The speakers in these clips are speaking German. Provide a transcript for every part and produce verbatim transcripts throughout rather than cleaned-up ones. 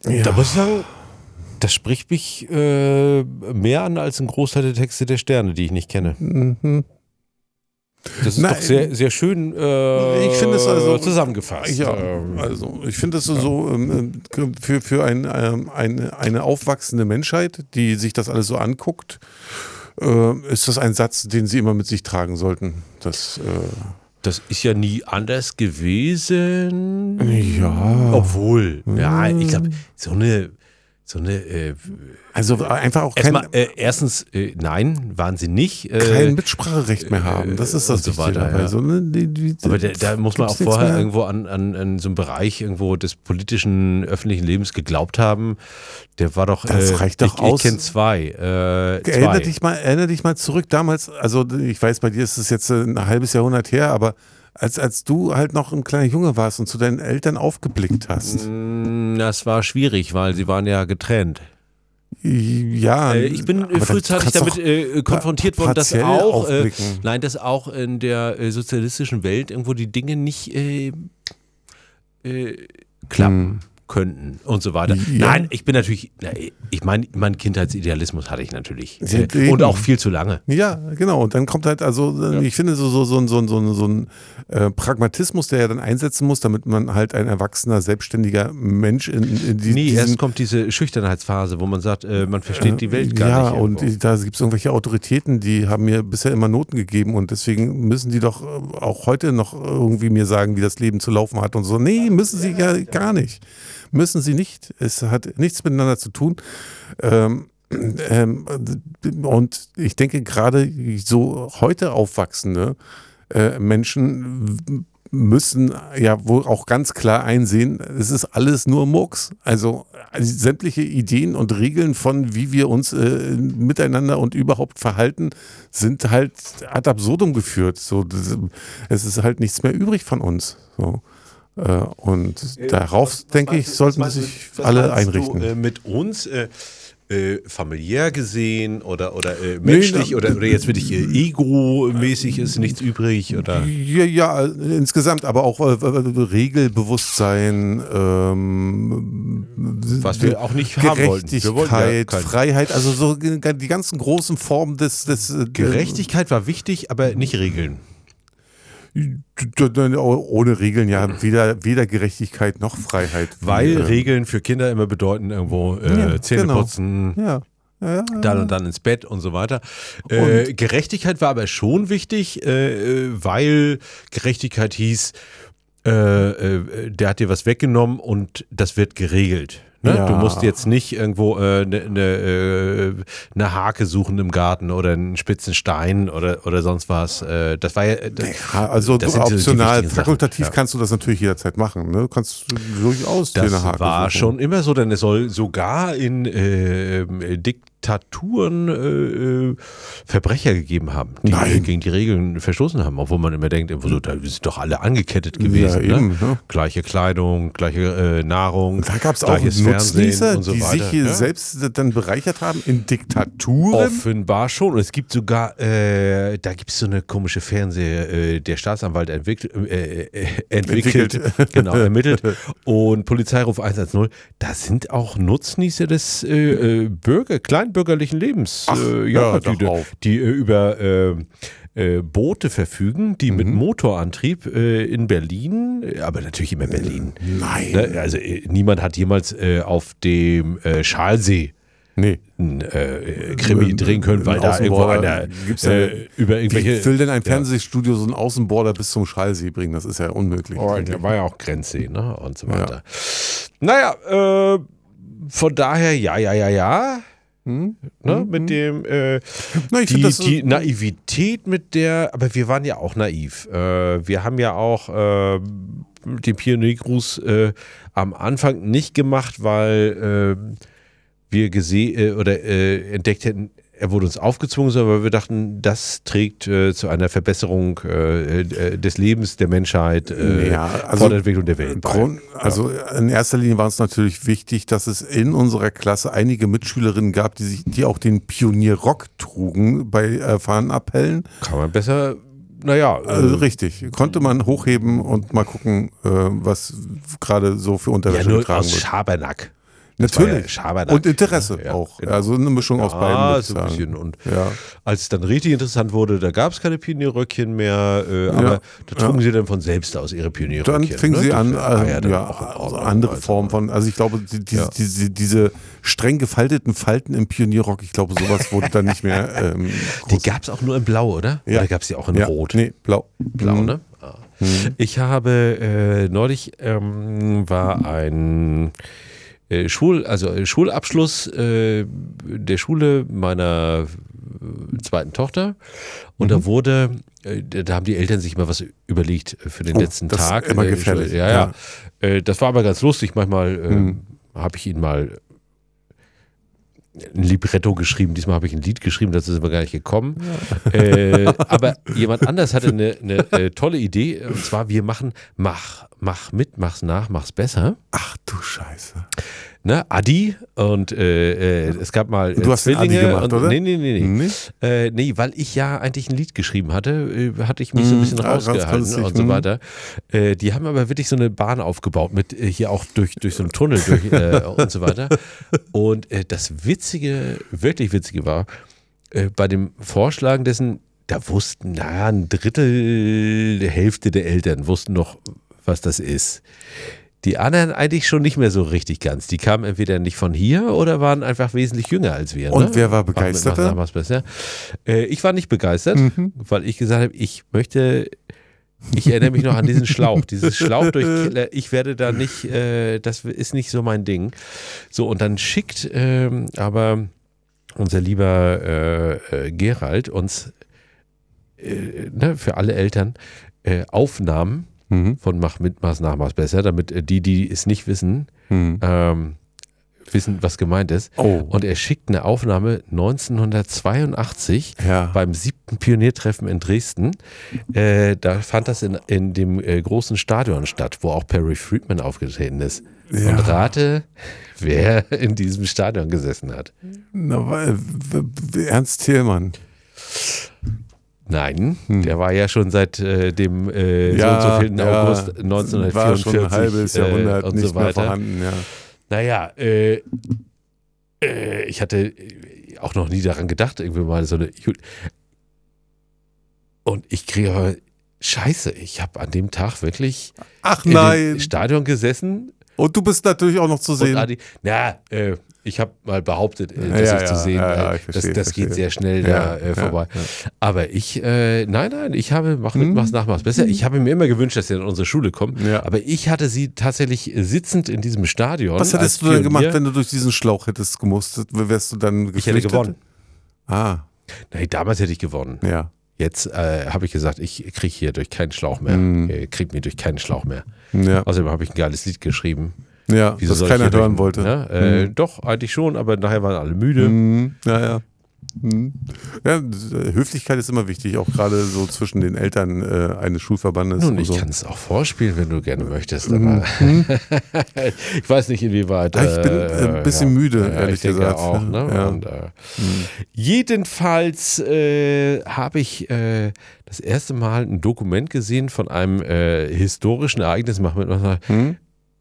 Ja. Da muss ich sagen, das spricht mich äh, mehr an als ein Großteil der Texte der Sterne, die ich nicht kenne. Mhm. Das ist Nein, doch sehr, sehr schön äh, ich finde es also zusammengefasst. Ja, also ich finde es so ähm, für, für ein, ähm, eine, eine aufwachsende Menschheit, die sich das alles so anguckt, äh, ist das ein Satz, den sie immer mit sich tragen sollten. Das, äh, das ist ja nie anders gewesen. Ja. Obwohl, ja, ich glaube, so eine So eine, äh, also einfach auch kein, kein, äh, erstens, äh, nein, waren sie nicht. Äh, kein Mitspracherecht mehr haben. Das ist das so weiter, dabei. ja. So, ne, die, die, Aber da, da muss man auch nichts vorher mehr. irgendwo an, an, an so einem Bereich irgendwo des politischen, öffentlichen Lebens geglaubt haben. Der war doch, Das äh, reicht doch ich, aus. ich kenne zwei. Äh, zwei. Erinner dich mal, erinner dich mal zurück damals, also ich weiß, bei dir ist es jetzt ein halbes Jahrhundert her, aber als, als du halt noch ein kleiner Junge warst und zu deinen Eltern aufgeblickt hast. Das war schwierig, weil sie waren ja getrennt. Ja, äh, ich bin aber frühzeitig dann damit äh, konfrontiert worden, dass partiell auch, äh, aufblicken. nein, dass auch in der äh, sozialistischen Welt irgendwo die Dinge nicht äh, äh, klappen Hm. könnten und so weiter. Ja. Nein, ich bin natürlich, na, ich meine, meinen Kindheitsidealismus hatte ich natürlich. Ja, Äh, eben. und auch viel zu lange. Ja, genau. Und dann kommt halt, also Ja. ich finde so, so, so, so, so, so ein äh, Pragmatismus, der ja dann einsetzen muss, damit man halt ein erwachsener, selbstständiger Mensch in, in die, Nee, diesen, erst kommt diese Schüchternheitsphase, wo man sagt, äh, man versteht die Welt gar ja, nicht. Ja, und irgendwo. da gibt es irgendwelche Autoritäten, die haben mir bisher immer Noten gegeben und deswegen müssen die doch äh, auch heute noch irgendwie mir sagen, wie das Leben zu laufen hat und so. Nee, müssen sie ja gar nicht. Müssen sie nicht. Es hat nichts miteinander zu tun. Ähm, ähm, und ich denke, gerade so heute aufwachsende äh, Menschen müssen ja wohl auch ganz klar einsehen, es ist alles nur Murks. Also, also sämtliche Ideen und Regeln von, wie wir uns äh, miteinander und überhaupt verhalten, sind halt ad absurdum geführt. So, das, es ist halt nichts mehr übrig von uns. So. Äh, und äh, darauf, was, was denke ich, sollten sich du, alle einrichten. Du, äh, mit uns äh, äh, familiär gesehen oder, oder äh, menschlich nee, oder, oder jetzt wirklich äh, ego-mäßig ist nichts übrig? Oder? Ja, ja, insgesamt, aber auch äh, Regelbewusstsein, ähm, was wir auch nicht haben wollten. Wir wollten ja kein Freiheit, also so die ganzen großen Formen des... des Gerechtigkeit war wichtig, aber nicht Regeln. Ohne Regeln ja weder, weder Gerechtigkeit noch Freiheit. Weil wie, Regeln für Kinder immer bedeuten irgendwo äh, ja, Zähne genau. putzen, ja. Ja, ja. dann und dann ins Bett und so weiter. Äh, und Gerechtigkeit war aber schon wichtig, äh, weil Gerechtigkeit hieß, äh, äh, der hat dir was weggenommen und das wird geregelt. Ne? Ja. Du musst jetzt nicht irgendwo eine äh, ne, ne, äh, ne Hake suchen im Garten oder einen spitzen Stein oder, oder sonst was. Äh, das war ja. Das, ja also das du, optional, so fakultativ ja. kannst du das natürlich jederzeit machen. Ne? Du kannst durchaus das eine Hake war suchen. schon immer so, denn es soll sogar in äh, Diktaturen äh, Verbrecher gegeben haben, die Nein. gegen die Regeln verstoßen haben, obwohl man immer denkt, so, da sind doch alle angekettet gewesen. Ja, eben, ne? ne? Gleiche Kleidung, gleiche äh, Nahrung, da gab es auch gleiches Nutznießer, und so die weiter. sich hier ja? selbst dann bereichert haben in Diktaturen. Offenbar schon. Und es gibt sogar, äh, da gibt es so eine komische Fernseher, äh, der Staatsanwalt entwickelt, äh, äh, entwickelt, entwickelt. genau, ermittelt und Polizeiruf hundertzehn. Da sind auch Nutznießer des äh, Bürger, kleinbürgerlichen Lebens. Ach, äh, ja, hör die, doch auf. die äh, über äh, äh, Boote verfügen, die Mhm. mit Motorantrieb äh, in Berlin, aber natürlich immer Berlin. Nein. Ne? Also äh, niemand hat jemals äh, auf dem äh, Schalsee Nee. ein äh, Krimi drehen können, weil Ein da irgendwo Außenborder. einer Gibt's äh, über irgendwelche... Wie will denn ein Fernsehstudio so einen Außenborder bis zum Schallsee bringen? Das ist ja unmöglich. Oh, da war ja auch Grenzsee, ne? Und so weiter. Ja. Naja, äh, von daher, ja, ja, ja, ja. Hm? Ne? Hm? Mit dem, äh, Na, ich die, find das, die Naivität mit der, aber wir waren ja auch naiv. Äh, wir haben ja auch äh, den Pioniergruß äh, am Anfang nicht gemacht, weil äh, wir gesehen äh, oder äh, entdeckt hätten, er wurde uns aufgezwungen, sondern weil wir dachten, das trägt äh, zu einer Verbesserung äh, äh, des Lebens der Menschheit, äh, ja, also vor der Entwicklung der Welt. Grund, also in erster Linie war es natürlich wichtig, dass es in unserer Klasse einige Mitschülerinnen gab, die sich, die auch den Pionierrock trugen bei äh, Fahnenappellen. Kann man besser, naja. Äh, also richtig, konnte man hochheben und mal gucken, äh, was gerade so für Unterwäsche ja, nur getragen aus wird. Schabernack. Das war Natürlich. Ja Schabernack. Und Interesse ja, auch. Genau. Also eine Mischung aus ja, beiden. Würde ich so ein sagen. bisschen. Und Ja. als es dann richtig interessant wurde, da gab es keine Pionierröckchen mehr, äh, aber da trugen ja. sie dann von selbst aus ihre Pionierröckchen. Dann fingen ne? sie Das an, war äh, dann ja, auch in also Ordnung. andere Also, Formen von, also ich glaube, die, die, Ja. diese, diese streng gefalteten Falten im Pionierrock, ich glaube, sowas wurde dann nicht mehr ähm, Die groß. gab es auch nur in Blau, oder? Ja. Oder gab es die auch in ja. Rot? Nee, blau. Blau, Mhm. ne? Ah. Ich habe äh, neulich ähm, war ein äh, Schul, also äh, Schulabschluss äh, der Schule meiner äh, zweiten Tochter und Mhm. da wurde, äh, da haben die Eltern sich mal was überlegt für den Oh, letzten das ist Tag. immer Äh, gefährlich. Ja, ja. Äh, das war aber ganz lustig. Manchmal äh, Mhm. habe ich ihnen mal ein Libretto geschrieben, diesmal habe ich ein Lied geschrieben, dazu sind wir gar nicht gekommen. Ja. Äh, aber jemand anders hatte eine, eine äh, tolle Idee, und zwar wir machen Mach, mach mit, mach's nach, mach's besser. Ach du Scheiße. Ne, Adi und äh, äh, es gab mal äh, Du hast den Adi Zwillinge gemacht, und, oder? Nee, nee, nee, nee. Nicht? Äh, nee, weil ich ja eigentlich ein Lied geschrieben hatte, äh, hatte ich mich so ein Mhm. bisschen Ah, ganz rausgehalten günstig. und so Mhm. weiter. Äh, die haben aber wirklich so eine Bahn aufgebaut mit äh, hier auch durch, durch so einen Tunnel durch, äh, und so weiter. Und äh, das Witzige, wirklich Witzige war, äh, bei dem Vorschlagen dessen, da wussten, naja, ein Drittel, die Hälfte der Eltern wussten noch, was das ist. Die anderen eigentlich schon nicht mehr so richtig ganz. Die kamen entweder nicht von hier oder waren einfach wesentlich jünger als wir. Und ne? wer war Mach mit, begeisterter? mach, mach's besser. Äh, ich war nicht begeistert, Mhm. weil ich gesagt habe, ich möchte, ich erinnere mich noch an diesen Schlauch. Dieses Schlauch durch Keller, ich werde da nicht, äh, das ist nicht so mein Ding. So, und dann schickt ähm, aber unser lieber äh, äh, Gerald uns äh, ne, für alle Eltern äh, Aufnahmen Mhm. von Mach mit, Mach's nach, Mach's besser, damit äh, die, die es nicht wissen, Mhm. ähm, wissen, was gemeint ist. Oh. Und er schickt eine Aufnahme neunzehnhundertzweiundachtzig Ja. beim siebten Pioniertreffen in Dresden. Äh, da fand das in, in dem äh, großen Stadion statt, wo auch Perry Friedman aufgetreten ist. Ja. Und rate, wer in diesem Stadion gesessen hat. Na, weil- w- w- Ernst Thälmann. Nein, Hm. der war ja schon seit äh, dem äh, Ja, so und so vielen ja. August War neunzehnhundertvierundvierzig schon ein halbes Jahrhundert äh, und nicht so mehr weiter. vorhanden. Ja. Naja, äh, äh, ich hatte auch noch nie daran gedacht, irgendwie mal so eine. Ju- Und ich kriege aber Scheiße, ich habe an dem Tag wirklich Ach in nein. dem Stadion gesessen. Und du bist natürlich auch noch zu Und sehen. Adi, na, äh, ich habe mal behauptet, äh, Ja, dass ja, ich zu ja, sehen, ja, ja, äh, ich verstehe, das, das geht verstehe. sehr schnell Ja, da äh, ja, vorbei. ja. Aber ich, äh, nein, nein, ich habe, mach mit, Hm. mach's nach, mach's besser. Ich habe mir immer gewünscht, dass sie in unsere Schule kommen. Ja. Aber ich hatte sie tatsächlich sitzend in diesem Stadion. Was als hättest du denn Pionier. gemacht, wenn du durch diesen Schlauch hättest gemusst? Wärst du dann geflüchtet? Ich hätte gewonnen. Ah, Nein, damals hätte ich gewonnen. ja. Jetzt äh, habe ich gesagt, ich kriege hier durch keinen Schlauch mehr. Hm. Ich kriege mir durch keinen Schlauch mehr. Ja, Außerdem habe ich ein geiles Lied geschrieben. ja Wieso das soll ich keiner hier hören durch- wollte. Ne? Äh, Hm. Doch, eigentlich schon, aber nachher waren alle müde. Mhm. Ja, ja. Mhm. Ja, Höflichkeit ist immer wichtig, auch gerade so zwischen den Eltern äh, eines Schulverbandes. Nun, und ich so. kann es auch vorspielen, wenn du gerne möchtest, aber ich weiß nicht, inwieweit. Ah, ich bin ein bisschen müde, ehrlich ich denke gesagt. auch. Ne? Ja. Und, äh, Jedenfalls äh, habe ich äh, das erste Mal ein Dokument gesehen von einem äh, historischen Ereignis, mach mit, mach, Hm?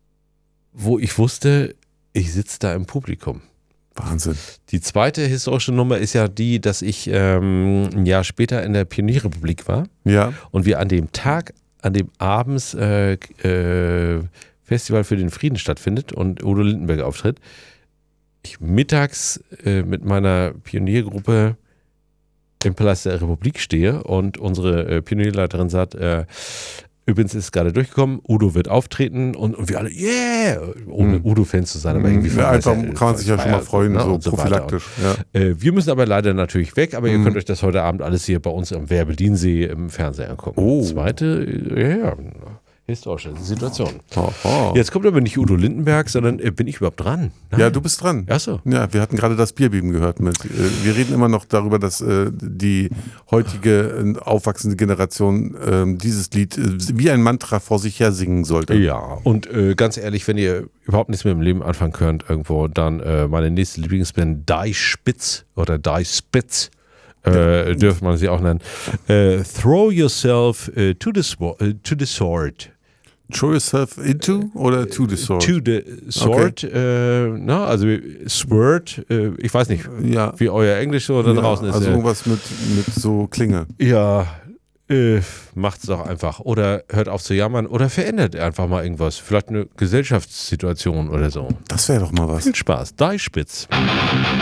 wo ich wusste, ich sitze da im Publikum. Wahnsinn. Die zweite historische Nummer ist ja die, dass ich ähm, ein Jahr später in der Pionierrepublik war. Ja. Und wir an dem Tag, an dem abends äh, äh, Festival für den Frieden stattfindet und Udo Lindenberg auftritt, ich mittags äh, mit meiner Pioniergruppe im Palast der Republik stehe und unsere äh, Pionierleiterin sagt, äh, übrigens ist gerade durchgekommen, Udo wird auftreten und, und wir alle, yeah, ohne Hm. Udo-Fans zu sein, aber irgendwie ja, einfach ja, kann man sich ja schon mal freuen, ne, so und so weiter. prophylaktisch. Ja. Äh, wir müssen aber leider natürlich weg, aber ihr Mhm. könnt euch das heute Abend alles hier bei uns am Werbediensee im Fernsehen angucken. Oh. Zweite, äh, ja, ja, historische Situation. Aha. Jetzt kommt aber nicht Udo Lindenberg, sondern äh, bin ich überhaupt dran? Nein. Ja, du bist dran. Achso. Ja, wir hatten gerade das Bierbeben gehört mit. Äh, wir reden immer noch darüber, dass äh, die heutige äh, aufwachsende Generation äh, dieses Lied äh, wie ein Mantra vor sich her singen sollte. Ja, und äh, ganz ehrlich, wenn ihr überhaupt nichts mit dem Leben anfangen könnt irgendwo, dann äh, meine nächste Lieblingsband Die Spitz oder Die Spitz. Äh, dürfte man sie auch nennen. Äh, throw yourself äh, to, the swo- äh, to the sword. Show yourself into oder to the sword? To the sword, okay. äh, na, also Sword, äh, ich weiß nicht, ja. wie euer Englisch so da ja, draußen ist. Also irgendwas mit, mit so Klinge. Ja, äh, macht's doch einfach. Oder hört auf zu jammern oder verändert einfach mal irgendwas. Vielleicht eine Gesellschaftssituation oder so. Das wäre doch mal was. Viel Spaß. Deichspitz.